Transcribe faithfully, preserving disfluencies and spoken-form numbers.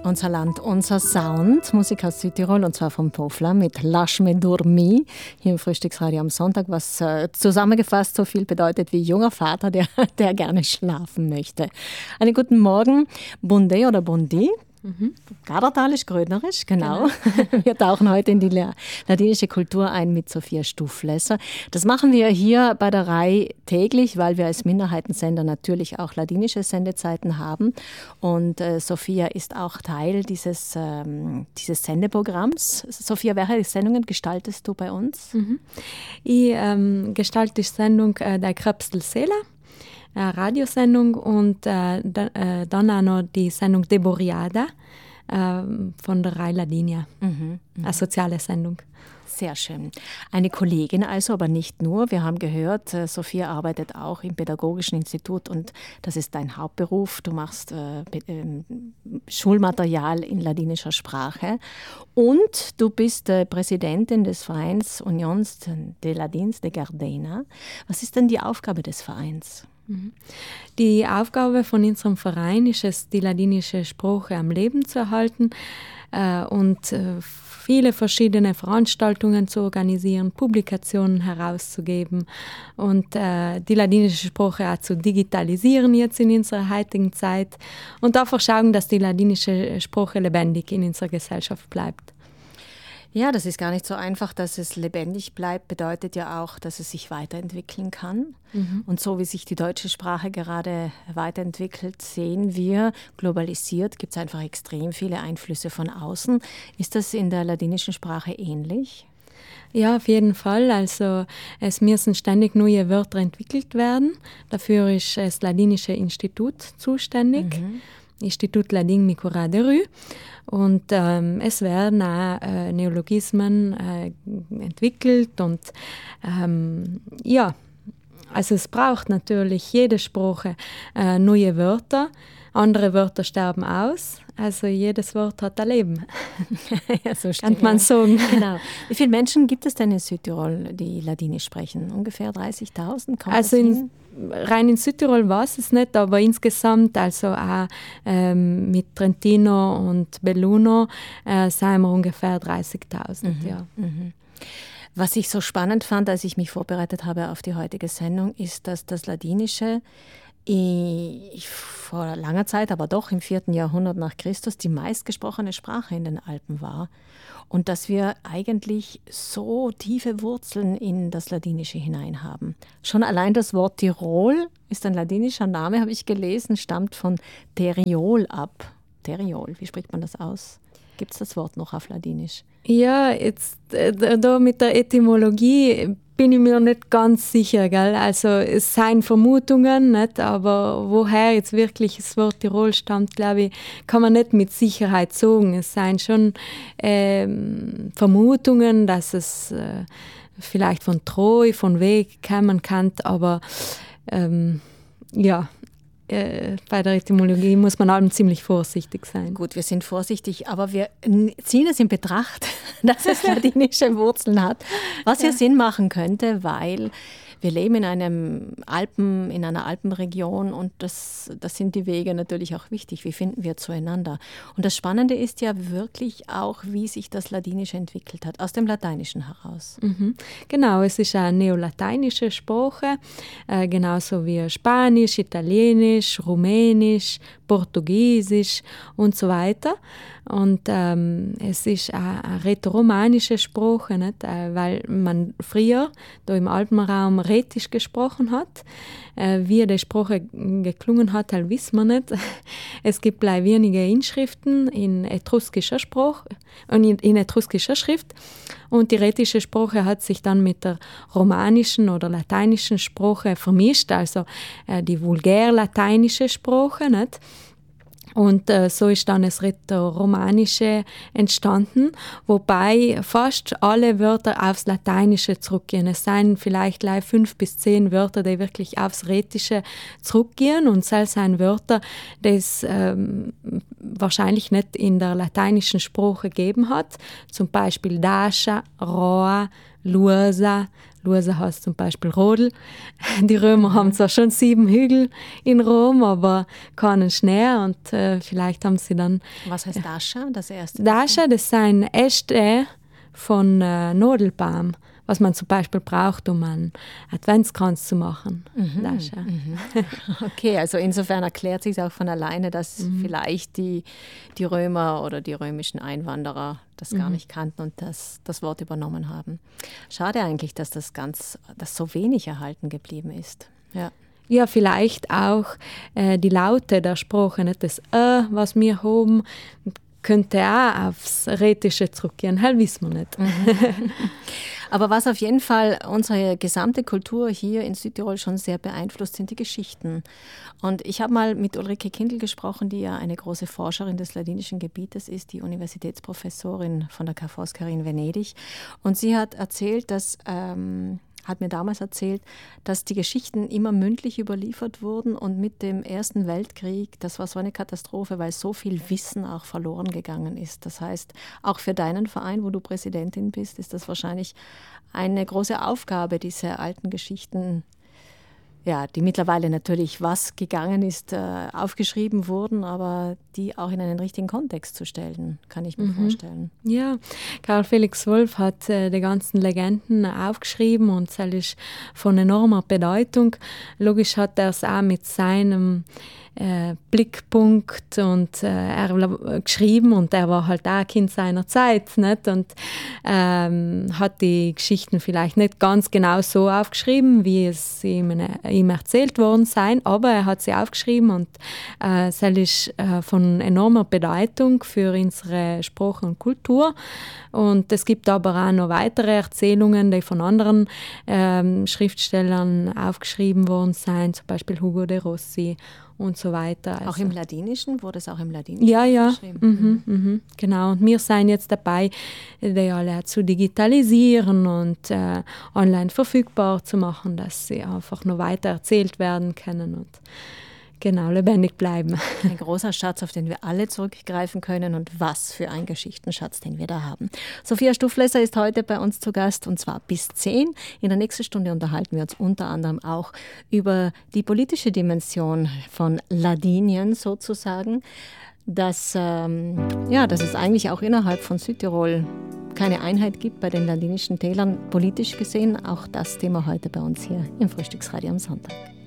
Unser Land, unser Sound, Musik aus Südtirol und zwar vom Pofla mit Lass me dormir hier im Frühstücksradio am Sonntag, was äh, zusammengefasst so viel bedeutet wie junger Vater, der, der gerne schlafen möchte. Einen guten Morgen, Bonde oder Bondi. Mhm. Gardertalisch, Grödnerisch, genau. genau. Wir tauchen heute in die ladinische Kultur ein mit Sophia Stuflesser. Das machen wir hier bei der R A I täglich, weil wir als Minderheitensender natürlich auch ladinische Sendezeiten haben. Und äh, Sophia ist auch Teil dieses, ähm, dieses Sendeprogramms. Sophia, welche Sendungen gestaltest du bei uns? Mhm. Ich ähm, gestalte die Sendung äh, «Der Kröpsel Seele», eine Radiosendung und äh, da, äh, dann auch noch die Sendung «De Boriada» äh, von der R A I Ladinia, mhm, eine soziale Sendung. Sehr schön. Eine Kollegin also, aber nicht nur. Wir haben gehört, äh, Sophia arbeitet auch im Pädagogischen Institut und das ist dein Hauptberuf. Du machst äh, äh, Schulmaterial in ladinischer Sprache und du bist äh, Präsidentin des Vereins Unions de Ladins de Gardena. Was ist denn die Aufgabe des Vereins? Die Aufgabe von unserem Verein ist es, die ladinische Sprache am Leben zu erhalten äh, und äh, viele verschiedene Veranstaltungen zu organisieren, Publikationen herauszugeben und äh, die ladinische Sprache auch zu digitalisieren jetzt in unserer heutigen Zeit und dafür schauen, dass die ladinische Sprache lebendig in unserer Gesellschaft bleibt. Ja, das ist gar nicht so einfach, dass es lebendig bleibt, bedeutet ja auch, dass es sich weiterentwickeln kann. Mhm. Und so wie sich die deutsche Sprache gerade weiterentwickelt, sehen wir, globalisiert, gibt es einfach extrem viele Einflüsse von außen. Ist das in der ladinischen Sprache ähnlich? Ja, auf jeden Fall. Also es müssen ständig neue Wörter entwickelt werden. Dafür ist das Ladinische Institut zuständig. Mhm. Institut Ladin Micura de Rue. Und ähm, es werden auch äh, Neologismen äh, entwickelt. Und ähm, ja, also es braucht natürlich jede Sprache äh, neue Wörter. Andere Wörter sterben aus. Also jedes Wort hat ein Leben. Ja, so kann man sagen. Genau. Wie viele Menschen gibt es denn in Südtirol, die Ladinisch sprechen? Ungefähr dreißigtausend? Kommt also das in, hin? Rein in Südtirol weiß es nicht, aber insgesamt, also auch ähm, mit Trentino und Belluno, äh, sind wir ungefähr dreißigtausend. Mhm. Ja. Mhm. Was ich so spannend fand, als ich mich vorbereitet habe auf die heutige Sendung, ist, dass das Ladinische ich, vor langer Zeit, aber doch im vierten Jahrhundert nach Christus, die meistgesprochene Sprache in den Alpen war. Und dass wir eigentlich so tiefe Wurzeln in das Ladinische hinein haben. Schon allein das Wort Tirol ist ein ladinischer Name, habe ich gelesen, stammt von Teriol ab. Teriol, wie spricht man das aus? Gibt es das Wort noch auf Ladinisch? Ja, jetzt äh, da mit der Etymologie bin ich mir nicht ganz sicher, gell? Also es seien Vermutungen, nicht? Aber woher jetzt wirklich das Wort Tirol stammt, glaube ich, kann man nicht mit Sicherheit sagen. Es seien schon ähm, Vermutungen, dass es äh, vielleicht von Treu, von Weg kommen kann, aber ähm, ja, Äh, bei der Etymologie muss man allem ziemlich vorsichtig sein. Gut, wir sind vorsichtig, aber wir ziehen es in Betracht, dass es ladinische Wurzeln hat, was ja, ja Sinn machen könnte, weil wir leben in einem Alpen, in einer Alpenregion und das, das sind die Wege natürlich auch wichtig. Wie finden wir zueinander? Und das Spannende ist ja wirklich auch, wie sich das Ladinische entwickelt hat, aus dem Lateinischen heraus. Mhm. Genau, es ist eine neolateinische Sprache, äh, genauso wie Spanisch, Italienisch, Rumänisch, Portugiesisch und so weiter. Und ähm, es ist eine, eine rätoromanische Sprache, nicht? Äh, weil man früher da im Alpenraum Rätisch gesprochen hat. Äh, wie die Sprache geklungen hat, halt wissen wir nicht. Es gibt leider wenige Inschriften in etruskischer Sprache, in, in etruskischer Schrift. Und die rätische Sprache hat sich dann mit der romanischen oder lateinischen Sprache vermischt, also äh, die vulgär-lateinische Sprache, nicht? Und äh, so ist dann das Rätoromanische entstanden, wobei fast alle Wörter aufs Lateinische zurückgehen. Es seien vielleicht gleich fünf bis zehn Wörter, die wirklich aufs Rätische zurückgehen und es sind Wörter, die es ähm, wahrscheinlich nicht in der lateinischen Sprache gegeben hat. Zum Beispiel Dascha, Roa, Luasa, Lose heißt zum Beispiel Rodel. Die Römer haben zwar schon sieben Hügel in Rom, aber keinen Schnee und äh, vielleicht haben sie dann... Was heißt Dascha, das erste? Dascha, das sind Äste von äh, Nadelbaum, was man zum Beispiel braucht, um einen Adventskranz zu machen. Mhm, Dascha. Mhm. Okay, also insofern erklärt sich auch von alleine, dass mhm. vielleicht die, die Römer oder die römischen Einwanderer das mhm. gar nicht kannten und das, das Wort übernommen haben. Schade eigentlich, dass das ganz, dass so wenig erhalten geblieben ist. Ja. Ja, vielleicht auch äh, die Laute der Sprache, nicht das Ö, was wir haben, könnte auch aufs Rätische zurückgehen, das wissen wir nicht. Mhm. Aber was auf jeden Fall unsere gesamte Kultur hier in Südtirol schon sehr beeinflusst, sind die Geschichten. Und ich habe mal mit Ulrike Kindl gesprochen, die ja eine große Forscherin des ladinischen Gebietes ist, die Universitätsprofessorin von der Ca' Foscari in Venedig. Und sie hat erzählt, dass... Ähm, hat mir damals erzählt, dass die Geschichten immer mündlich überliefert wurden und mit dem Ersten Weltkrieg, das war so eine Katastrophe, weil so viel Wissen auch verloren gegangen ist. Das heißt, auch für deinen Verein, wo du Präsidentin bist, ist das wahrscheinlich eine große Aufgabe, diese alten Geschichten, ja, die mittlerweile natürlich, was gegangen ist, äh, aufgeschrieben wurden, aber die auch in einen richtigen Kontext zu stellen, kann ich mir mhm. vorstellen. Ja, Karl Felix Wolff hat äh, die ganzen Legenden aufgeschrieben und das ist von enormer Bedeutung. Logisch hat er es auch mit seinem äh, Blickpunkt und äh, er geschrieben und er war halt auch ein Kind seiner Zeit, nicht? Und ähm, hat die Geschichten vielleicht nicht ganz genau so aufgeschrieben, wie es ihm, ihm erzählt worden sein, aber er hat sie aufgeschrieben und äh, das ist äh, von enormer Bedeutung für unsere Sprache und Kultur. Und es gibt aber auch noch weitere Erzählungen, die von anderen ähm, Schriftstellern aufgeschrieben worden sind, zum Beispiel Hugo de Rossi und so weiter. Also auch im Ladinischen? Wurde es auch im Ladinischen ja, ja. geschrieben? Mhm, mhm, genau. Und wir sind jetzt dabei, die alle zu digitalisieren und äh, online verfügbar zu machen, dass sie einfach noch weiter erzählt werden können und genau, lebendig bleiben. Ein großer Schatz, auf den wir alle zurückgreifen können und was für ein Geschichtenschatz, den wir da haben. Sophia Stuffleser ist heute bei uns zu Gast und zwar bis zehn. In der nächsten Stunde unterhalten wir uns unter anderem auch über die politische Dimension von Ladinien sozusagen, dass, ähm, ja, dass es eigentlich auch innerhalb von Südtirol keine Einheit gibt bei den ladinischen Tälern, politisch gesehen. Auch das Thema heute bei uns hier im Frühstücksradio am Sonntag.